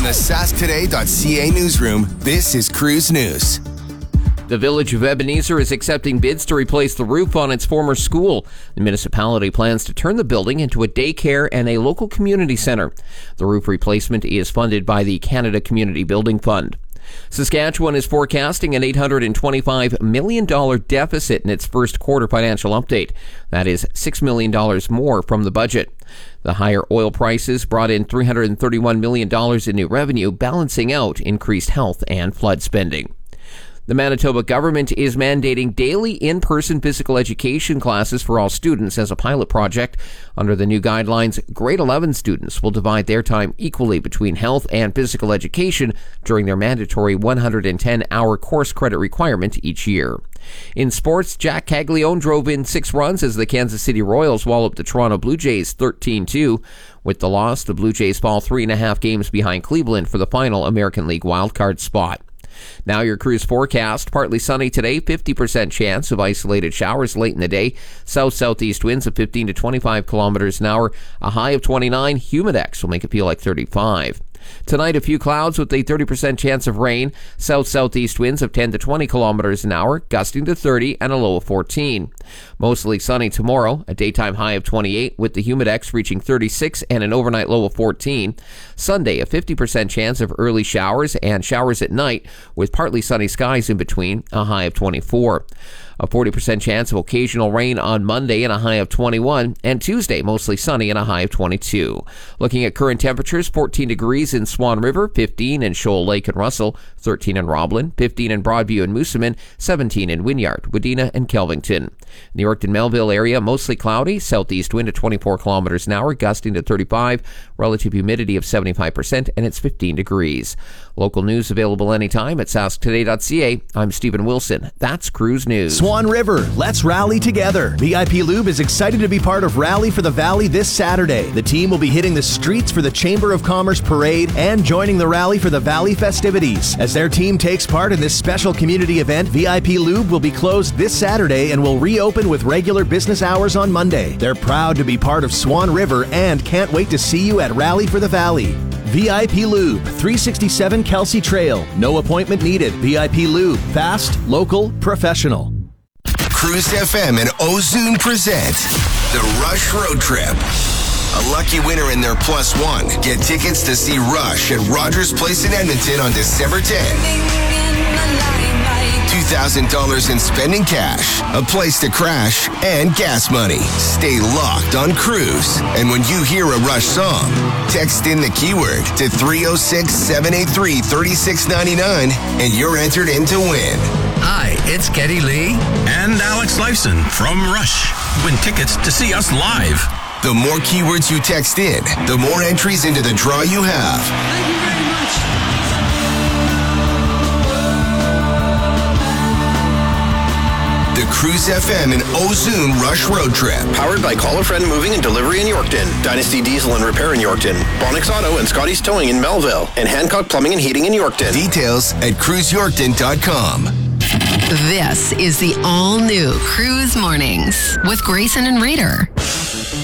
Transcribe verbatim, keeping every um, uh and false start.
the sask today dot c a newsroom, this is Cruise News. The Village of Ebenezer is accepting bids to replace the roof on its former school. The municipality plans to turn the building into a daycare and a local community center. The roof replacement is funded by the Canada Community Building Fund. Saskatchewan is forecasting an eight hundred twenty-five million dollars deficit in its first quarter financial update. That is six million dollars more from the budget. The higher oil prices brought in three hundred thirty-one million dollars in new revenue, balancing out increased health and flood spending. The Manitoba government is mandating daily in-person physical education classes for all students as a pilot project. Under the new guidelines, grade eleven students will divide their time equally between health and physical education during their mandatory one hundred ten hour course credit requirement each year. In sports, Jack Caglione drove in six runs as the Kansas City Royals walloped the Toronto Blue Jays thirteen two. With the loss, the Blue Jays fall three and a half games behind Cleveland for the final American League wildcard spot. Now your Cruise forecast. Partly sunny today, fifty percent chance of isolated showers late in the day. South-southeast winds of fifteen to twenty-five kilometers an hour. A high of twenty-nine. Humidex will make it feel like thirty-five. Tonight, a few clouds with a thirty percent chance of rain. South-southeast winds of ten to twenty kilometers an hour, gusting to thirty, and a low of fourteen. Mostly sunny tomorrow, a daytime high of twenty-eight, with the Humidex reaching thirty-six and an overnight low of fourteen. Sunday, a fifty percent chance of early showers and showers at night, with partly sunny skies in between, a high of twenty-four. A forty percent chance of occasional rain on Monday and a high of twenty-one, and Tuesday mostly sunny and a high of twenty-two. Looking at current temperatures, fourteen degrees in Swan River, fifteen in Shoal Lake and Russell, thirteen in Roblin, fifteen in Broadview and Moosomin, seventeen in Wynyard, Wadena, and Kelvington. The Yorkton-Melville area, mostly cloudy, southeast wind at twenty-four kilometers an hour, gusting to thirty-five, relative humidity of seventy-five percent, and it's fifteen degrees. Local news available anytime at sask today dot c a. I'm Stephen Wilson. That's Cruise News. Swan River, let's rally together. V I P Lube is excited to be part of Rally for the Valley this Saturday. The team will be hitting the streets for the Chamber of Commerce Parade and joining the Rally for the Valley festivities. As their team takes part in this special community event, V I P Lube will be closed this Saturday and will reopen with regular business hours on Monday. They're proud to be part of Swan River and can't wait to see you at Rally for the Valley. V I P Lube, three sixty-seven Kelsey Trail. No appointment needed. V I P Lube, fast, local, professional. Cruise F M and Ozune present the Rush Road Trip. A lucky winner in their plus one. Get tickets to see Rush at Rogers Place in Edmonton on December tenth. two thousand dollars in spending cash, a place to crash, and gas money. Stay locked on Cruise. And when you hear a Rush song, text in the keyword to three oh six, seven eight three, three six nine nine and you're entered in to win. Hi, it's Geddy Lee and Alex Lifeson from Rush. Win tickets to see us live. The more keywords you text in, the more entries into the draw you have. Thank you very much. The Cruise F M and Ozune Rush Road Trip. Powered by Call a Friend Moving and Delivery in Yorkton, Dynasty Diesel and Repair in Yorkton, Bonix Auto and Scotty's Towing in Melville, and Hancock Plumbing and Heating in Yorkton. Details at cruise yorkton dot com. This is the all-new Cruise Mornings with Grayson and Rader.